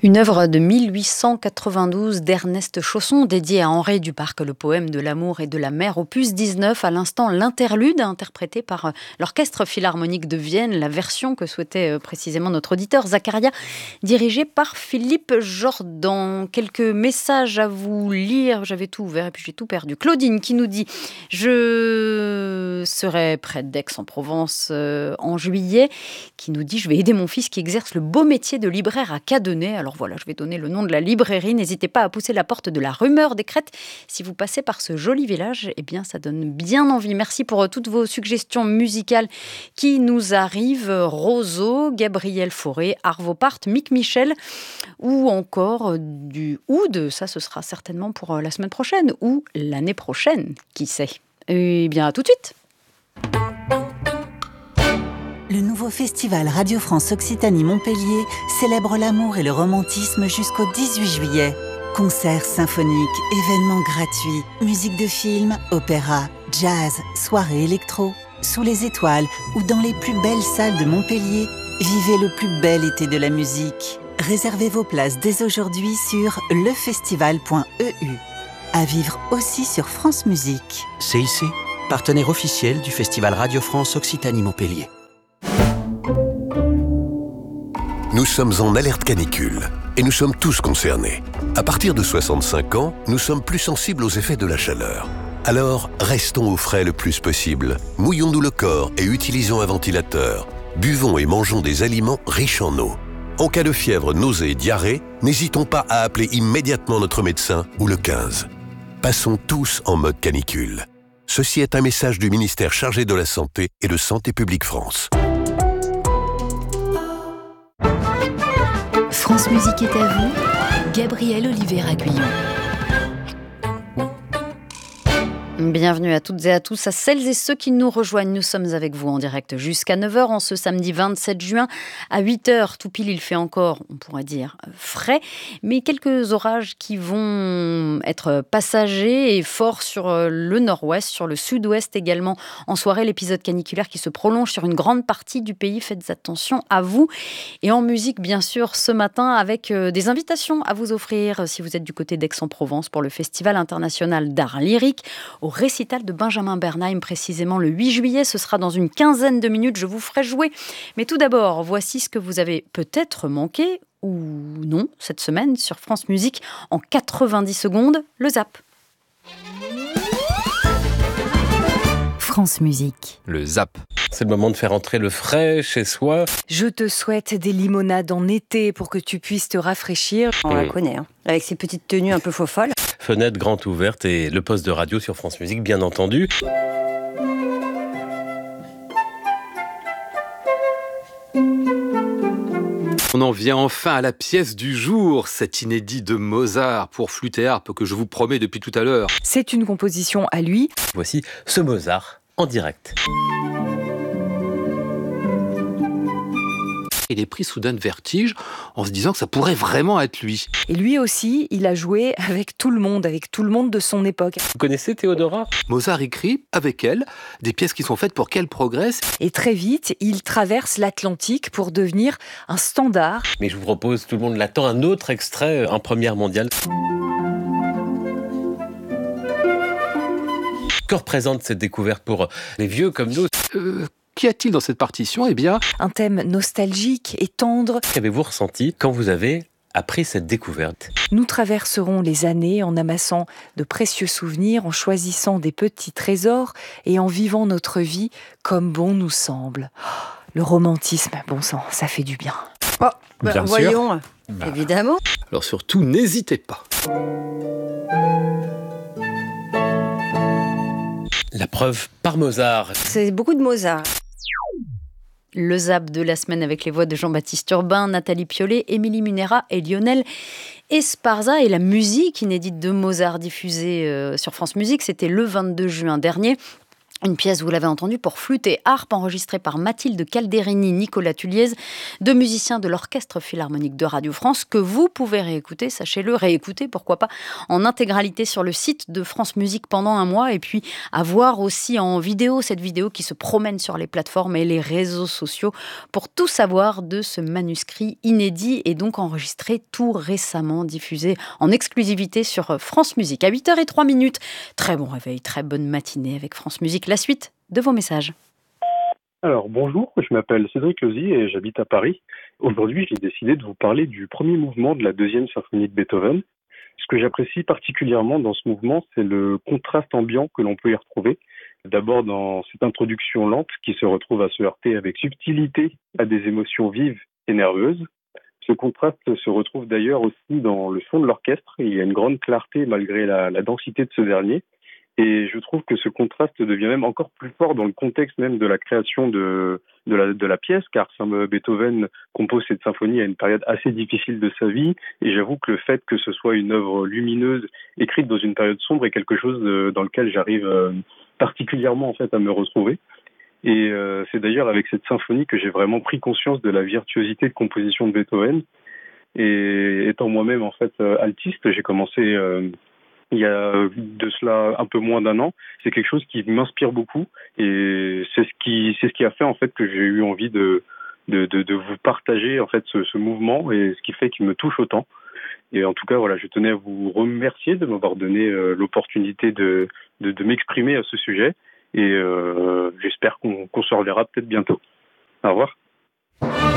Une œuvre de 1892 d'Ernest Chausson, dédiée à Henri Duparc, le poème de l'amour et de la mer, opus 19, à l'instant l'interlude, interprété par l'Orchestre Philharmonique de Vienne, la version que souhaitait précisément notre auditeur Zacharia, dirigée par Philippe Jordan. Quelques messages à vous lire, j'avais tout ouvert et puis j'ai tout perdu. Claudine qui nous dit « Je serai près d'Aix-en-Provence en juillet », qui nous dit « Je vais aider mon fils qui exerce le beau métier de libraire à Cadenet ». Alors voilà, je vais donner le nom de la librairie. N'hésitez pas à pousser la porte de la Rumeur des Crêtes. Si vous passez par ce joli village, eh bien, ça donne bien envie. Merci pour toutes vos suggestions musicales qui nous arrivent. Roseau, Gabriel Fauré, Arvo Part, Mick Michel ou encore du oud. Ça, ce sera certainement pour la semaine prochaine ou l'année prochaine, qui sait. Eh bien, à tout de suite. Le nouveau festival Radio France Occitanie-Montpellier célèbre l'amour et le romantisme jusqu'au 18 juillet. Concerts symphoniques, événements gratuits, musique de film, opéra, jazz, soirées électro. Sous les étoiles ou dans les plus belles salles de Montpellier, vivez le plus bel été de la musique. Réservez vos places dès aujourd'hui sur lefestival.eu. À vivre aussi sur France Musique. CIC, partenaire officiel du festival Radio France Occitanie-Montpellier. Nous sommes en alerte canicule et nous sommes tous concernés. À partir de 65 ans, nous sommes plus sensibles aux effets de la chaleur. Alors, restons au frais le plus possible. Mouillons-nous le corps et utilisons un ventilateur. Buvons et mangeons des aliments riches en eau. En cas de fièvre, nausées et diarrhée, n'hésitons pas à appeler immédiatement notre médecin ou le 15. Passons tous en mode canicule. Ceci est un message du ministère chargé de la Santé et de Santé publique France. France Musique est à vous, Gabriel Olivier-Aguillon. Bienvenue à toutes et à tous, à celles et ceux qui nous rejoignent. Nous sommes avec vous en direct jusqu'à 9h en ce samedi 27 juin à 8h. Tout pile, il fait encore, on pourrait dire, frais, mais quelques orages qui vont être passagers et forts sur le nord-ouest, sur le sud-ouest également. En soirée, l'épisode caniculaire qui se prolonge sur une grande partie du pays. Faites attention à vous. Et en musique, bien sûr, ce matin, avec des invitations à vous offrir si vous êtes du côté d'Aix-en-Provence pour le Festival international d'art lyrique, au récital de Benjamin Bernheim, précisément le 8 juillet. Ce sera dans une quinzaine de minutes, je vous ferai jouer. Mais tout d'abord, voici ce que vous avez peut-être manqué, ou non, cette semaine sur France Musique, en 90 secondes, le Zap. France Musique. Le Zap. C'est le moment de faire entrer le frais chez soi. Je te souhaite des limonades en été pour que tu puisses te rafraîchir. On la connaît, hein. Avec ses petites tenues un peu faux-folles. Fenêtre grande ouverte et le poste de radio sur France Musique, bien entendu. On en vient enfin à la pièce du jour, cet inédit de Mozart pour flûte et harpe que je vous promets depuis tout à l'heure. C'est une composition à lui. Voici ce Mozart en direct. Il est pris soudain de vertige en se disant que ça pourrait vraiment être lui. Et lui aussi, il a joué avec tout le monde de son époque. Vous connaissez Théodora ? Mozart écrit avec elle des pièces qui sont faites pour qu'elle progresse. Et très vite, il traverse l'Atlantique pour devenir un standard. Mais je vous propose, tout le monde l'attend, un autre extrait en première mondiale. Que représente cette découverte pour les vieux comme nous ? Qu'y a-t-il dans cette partition ? Eh bien, un thème nostalgique et tendre. Qu'avez-vous ressenti quand vous avez appris cette découverte ? Nous traverserons les années en amassant de précieux souvenirs, en choisissant des petits trésors et en vivant notre vie comme bon nous semble. Le romantisme, bon sang, ça fait du bien. Oh, bien voyons, évidemment. Alors surtout, n'hésitez pas. La preuve par Mozart. C'est beaucoup de Mozart. Le Zap de la semaine avec les voix de Jean-Baptiste Urbain, Nathalie Piollet, Émilie Munera et Lionel Esparza. Et la musique inédite de Mozart diffusée sur France Musique, c'était le 22 juin dernier. Une pièce, vous l'avez entendu, pour flûte et harpe, enregistrée par Mathilde Calderini, Nicolas Tulliez, deux musiciens de l'Orchestre Philharmonique de Radio France, que vous pouvez réécouter, sachez-le, réécouter, pourquoi pas, en intégralité sur le site de France Musique pendant un mois, et puis à voir aussi en vidéo, cette vidéo qui se promène sur les plateformes et les réseaux sociaux, pour tout savoir de ce manuscrit inédit, et donc enregistré tout récemment, diffusé en exclusivité sur France Musique. À 8h03, très bon réveil, très bonne matinée avec France Musique. La suite de vos messages. Alors bonjour, je m'appelle Cédric Lozy et j'habite à Paris. Aujourd'hui, j'ai décidé de vous parler du premier mouvement de la deuxième symphonie de Beethoven. Ce que j'apprécie particulièrement dans ce mouvement, c'est le contraste ambiant que l'on peut y retrouver. D'abord dans cette introduction lente qui se retrouve à se heurter avec subtilité à des émotions vives et nerveuses. Ce contraste se retrouve d'ailleurs aussi dans le son de l'orchestre. Il y a une grande clarté malgré la densité de ce dernier. Et je trouve que ce contraste devient même encore plus fort dans le contexte même de la création de la pièce, car Beethoven compose cette symphonie à une période assez difficile de sa vie. Et j'avoue que le fait que ce soit une œuvre lumineuse, écrite dans une période sombre, est quelque chose dans lequel j'arrive particulièrement en fait à me retrouver. Et c'est d'ailleurs avec cette symphonie que j'ai vraiment pris conscience de la virtuosité de composition de Beethoven. Et étant moi-même en fait altiste, j'ai commencé il y a de cela un peu moins d'un an. C'est quelque chose qui m'inspire beaucoup et c'est ce qui a fait en fait que j'ai eu envie de vous partager en fait ce mouvement et ce qui fait qu'il me touche autant. Et en tout cas, voilà, je tenais à vous remercier de m'avoir donné l'opportunité de m'exprimer à ce sujet et j'espère qu'on se reverra peut-être bientôt. Au revoir.